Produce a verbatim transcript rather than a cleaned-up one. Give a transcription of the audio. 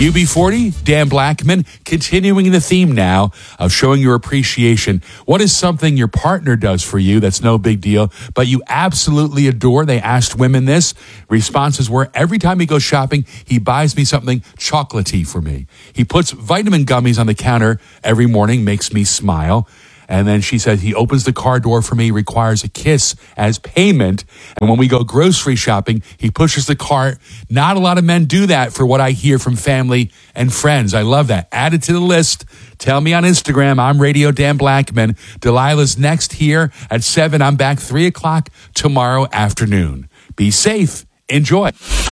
U B forty, Dan Blackman, continuing the theme now of showing your appreciation. What is something your partner does for you that's no big deal, but you absolutely adore? They asked women this. Responses were, every time he goes shopping, he buys me something chocolatey for me. He puts vitamin gummies on the counter every morning, makes me smile. And then she said he opens the car door for me, requires a kiss as payment. And when we go grocery shopping, he pushes the cart. Not a lot of men do that for what I hear from family and friends. I love that. Add it to the list. Tell me on Instagram. I'm Radio Dan Blackman. Delilah's next here at seven. I'm back three o'clock tomorrow afternoon. Be safe. Enjoy.